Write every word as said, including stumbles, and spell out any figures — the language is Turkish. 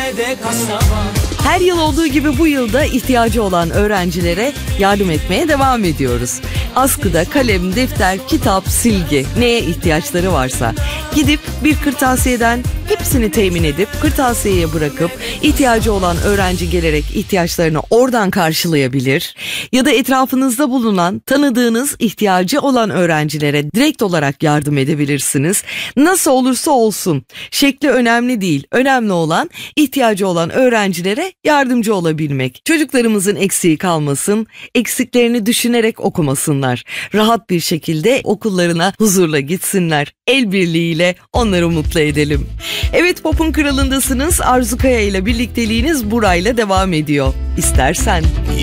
de kasaba. Her yıl olduğu gibi bu yılda ihtiyacı olan öğrencilere yardım etmeye devam ediyoruz. Askıda kalem, defter, kitap, silgi, neye ihtiyaçları varsa gidip bir kırtasiyeden hepsini temin edip kırtasiyeye bırakıp ihtiyacı olan öğrenci gelerek ihtiyaçlarını oradan karşılayabilir. Ya da etrafınızda bulunan tanıdığınız ihtiyacı olan öğrencilere direkt olarak yardım edebilirsiniz. Nasıl olursa olsun, şekli önemli değil. Önemli olan ihtiyacı olan öğrencilere yardımcı olabilmek. Çocuklarımızın eksiği kalmasın, eksiklerini düşünerek okumasınlar. Rahat bir şekilde okullarına huzurla gitsinler. El birliğiyle onları mutlu edelim. Evet, Pop'un kralındasınız. Arzu Kaya ile birlikteliğiniz burayla devam ediyor. İstersen.